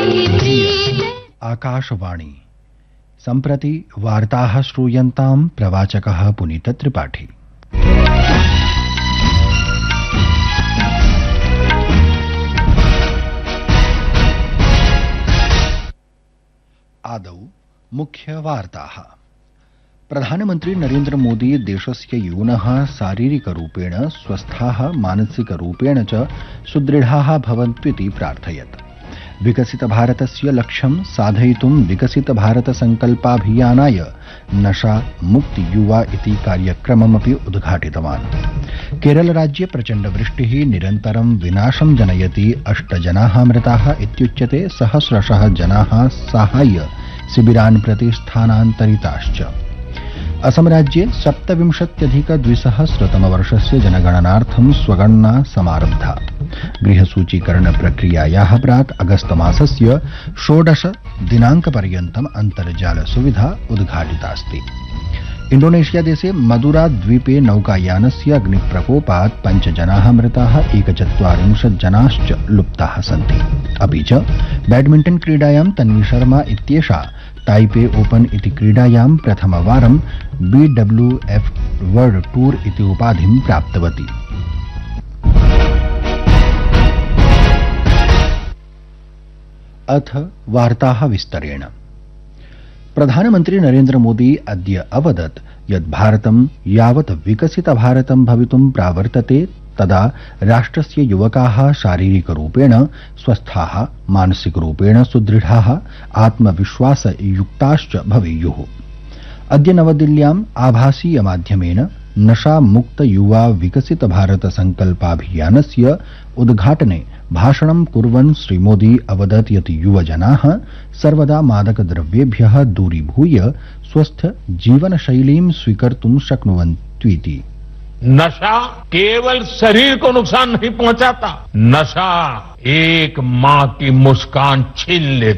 आकाशवाणी सम्प्रति वार्ताः श्रूयन्ताम् प्रवाचकः पुनीत त्रिपाठी। आदौ मुख्यवार्ताः। प्रधानमन्त्री नरेन्द्र मोदी देशस्य यूनः शारीरिकरूपेण स्वस्थाः मानसिकरूपेण च सुदृढाः भवन्तु प्रार्थयत्। विकसित भारतस्य लक्ष्यं साधयितुं विकसित भारत संकल्पाभियानाय नशा मुक्ति युवा इति कार्यक्रममपि उद्घाटितवान्। केरल राज्ये प्रचण्ड वृष्टिः निरन्तरं विनाशं जनयति। 8 जनाः मृताः इत्युच्यते। सहस्रशः जनाः साहाय्य शिबिरान् प्रति स्थानान्तरिताश्च। असम राज्ये 27,200 जनगणनार्थं स्वगणना समारब्धा। गृहसूचीकरण प्रक्रियायाः प्राक् अगस्त मासस्य 16 दिनाङ्कपर्यन्तम् अन्तर्जाल सुविधा उद्घाटितास्ति। इंडोनेशिया देशे मदुरा द्वीपे नौकायानस्य अग्निप्रकोपात् 5 जनाः मृताः, 41 जनाश्च लुप्ताः सन्ति। अपि च बैडमिण्टन् क्रीडायां तन्वी शर्मा इत्येषा ताइपे ओपन इति क्रीडायां प्रथमवारं BWF वर्ल्ड टूर इति उपाधिं प्राप्तवती। अथ वार्ताः विस्तरेण। प्रधानमन्त्री नरेन्द्र मोदी अद्य अवदत् यत् भारतं यावत् विकसित भारतं भवितुं प्रावर्तते तदा राष्ट्रस्य युवकाः शारीरिकरूपेण स्वस्थाः मानसिकरूपेण सुदृढाः आत्मविश्वासयुक्ताश्च भवेयुः। अद्य नवदिल्ल्याम् आभासीय माध्यमेन नशा मुक्त युवा विकसित भारत संकल्पाभियानस्य उद्घाटने भाषणं कुर्वन् श्रीमोदी अवदत् यत् युवजनाः सर्वदा मादकद्रव्येभ्यः दूरीभूय स्वस्थ जीवनशैलीं स्वीकर्तुं शक्नुवन्तीति। नशा केवल शरीर को नुकसान नहीं पहुंचाता, नशा एक मां की मुस्कान छीन लेता।